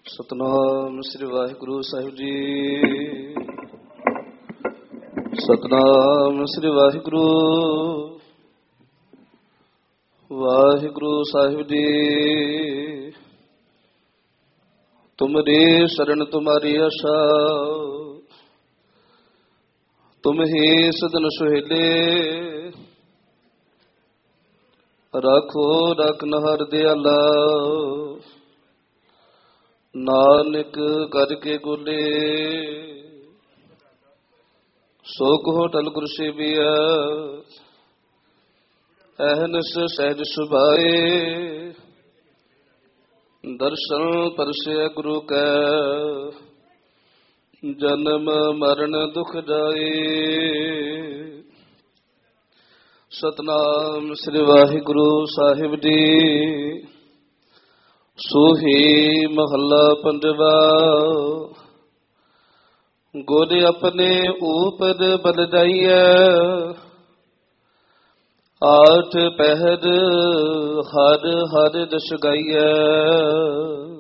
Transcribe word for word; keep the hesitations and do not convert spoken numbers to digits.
ਸਤਨਾਮ ਸ੍ਰੀ ਵਾਹਿਗੁਰੂ ਸਾਹਿਬ ਜੀ। ਸਤਨਾਮ ਸ੍ਰੀ ਵਾਹਿਗੁਰੂ ਵਾਹਿਗੁਰੂ ਸਾਹਿਬ ਜੀ। ਤੁਮਰੀ ਸ਼ਰਨ ਤੁਮਾਰੀ ਆਸ਼ਾ, ਤੁਮ ਹੀ ਸਦਨ ਸੁਹੇਲੇ। ਰਾਖੋ ਰਖਨ ਹਰ ਦਿਆਲਾ, ਨਾਨਕ ਕਰਕੇ ਗੋਲੇ। ਸੋ ਕਹੋ ਟਲ ਗੁਰ ਸੇਵੀਐ, ਅਹਨਸ ਸਹਿਜ ਸੁਭਾਏ। ਦਰਸ਼ਨ ਪਰਸੈ ਗੁਰੂ ਕੈ, ਜਨਮ ਮਰਨ ਦੁਖ ਜਾਏ। ਸਤਨਾਮ ਸ੍ਰੀ ਵਾਹਿਗੁਰੂ ਸਾਹਿਬ ਜੀ। ਸੋਹੀ ਮਹੱਲਾ ਪੰਜਵਾ। ਗੁਰ ਆਪਣੇ ਊਪਰ ਬਲ ਜਾਈਐ, ਆਠ ਪਹਿਰ ਹਰ ਹਰ ਜਸ ਗਾਈਐ।